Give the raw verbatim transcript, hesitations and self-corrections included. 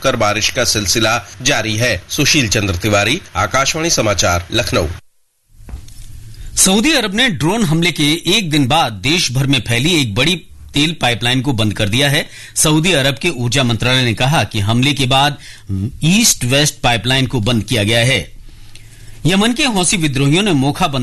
कर बारिश का सिलसिला जारी है। सुशील चंद्र तिवारी, आकाशवाणी समाचार, लखनऊ। सऊदी अरब ने ड्रोन हमले के एक दिन बाद देश भर में फैली एक बड़ी तेल पाइपलाइन को बंद कर दिया है। सऊदी अरब के ऊर्जा मंत्रालय ने कहा कि हमले के बाद ईस्ट वेस्ट पाइपलाइन को बंद किया गया है। यमन के हौसी विद्रोहियों ने मोखा बंद